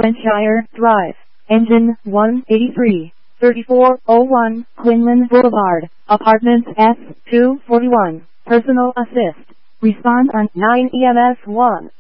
Devonshire Drive, Engine 183, 3401, Quinlan Boulevard, Apartments S241. Personal assist. Respond on 9 EMS 1.